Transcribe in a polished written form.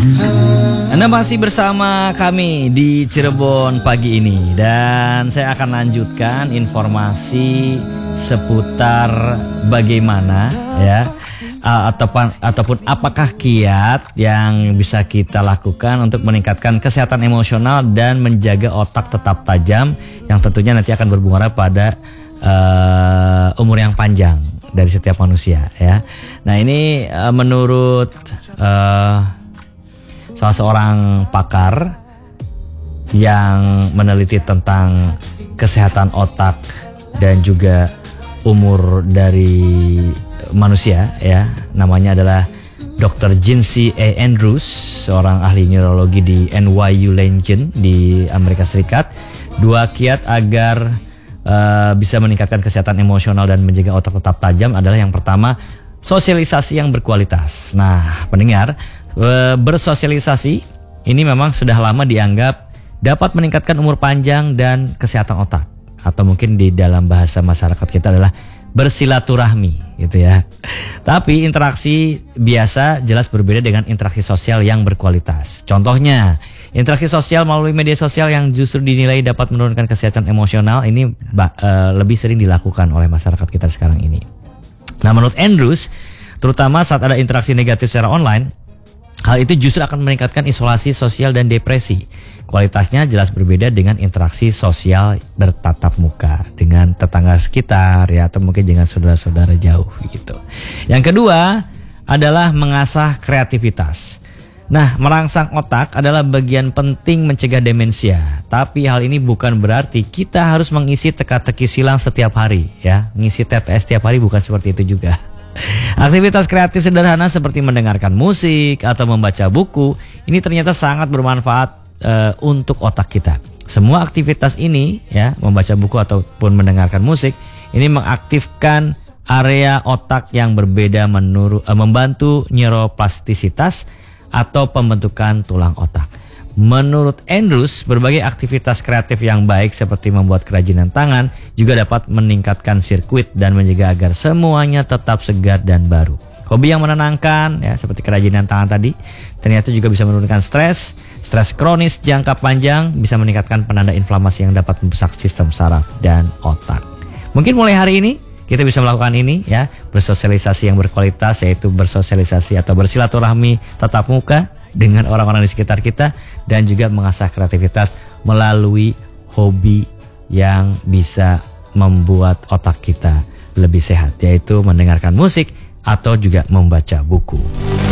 Anda masih bersama kami di Cirebon pagi ini, dan saya akan lanjutkan informasi seputar bagaimana ya ataupun apakah kiat yang bisa kita lakukan untuk meningkatkan kesehatan emosional dan menjaga otak tetap tajam, yang tentunya nanti akan bermuara pada umur yang panjang dari setiap manusia ya. Nah, ini menurut salah seorang pakar yang meneliti tentang kesehatan otak dan juga umur dari manusia ya, namanya adalah Dr. Jinsy A. Andrews, seorang ahli neurologi di NYU Langone di Amerika Serikat. Dua kiat agar bisa meningkatkan kesehatan emosional dan menjaga otak tetap tajam adalah yang pertama, sosialisasi yang berkualitas. Nah, pendengar, bersosialisasi ini memang sudah lama dianggap dapat meningkatkan umur panjang dan kesehatan otak, atau mungkin di dalam bahasa masyarakat kita adalah bersilaturahmi gitu ya. Tapi interaksi biasa jelas berbeda dengan interaksi sosial yang berkualitas. Contohnya, interaksi sosial melalui media sosial yang justru dinilai dapat menurunkan kesehatan emosional ini lebih sering dilakukan oleh masyarakat kita sekarang ini. Nah, menurut Andrews, terutama saat ada interaksi negatif secara online, hal itu justru akan meningkatkan isolasi sosial dan depresi. Kualitasnya jelas berbeda dengan interaksi sosial bertatap muka dengan tetangga sekitar ya, atau mungkin dengan saudara-saudara jauh gitu. Yang kedua adalah mengasah kreativitas. Nah, merangsang otak adalah bagian penting mencegah demensia. Tapi hal ini bukan berarti kita harus mengisi teka-teki silang setiap hari ya. Ngisi TTS setiap hari bukan seperti itu juga. Aktivitas kreatif sederhana seperti mendengarkan musik atau membaca buku ini ternyata sangat bermanfaat untuk otak kita. Semua aktivitas ini ya, membaca buku ataupun mendengarkan musik, ini mengaktifkan area otak yang berbeda, membantu neuroplastisitas atau pembentukan tulang otak. Menurut Andrews, berbagai aktivitas kreatif yang baik seperti membuat kerajinan tangan juga dapat meningkatkan sirkuit dan menjaga agar semuanya tetap segar dan baru. Hobi yang menenangkan ya, seperti kerajinan tangan tadi, ternyata juga bisa menurunkan stres kronis jangka panjang, bisa meningkatkan penanda inflamasi yang dapat merusak sistem saraf dan otak. Mungkin mulai hari ini kita bisa melakukan ini ya, bersosialisasi yang berkualitas, yaitu bersosialisasi atau bersilaturahmi tatap muka dengan orang-orang di sekitar kita, dan juga mengasah kreativitas melalui hobi yang bisa membuat otak kita lebih sehat, yaitu mendengarkan musik atau juga membaca buku.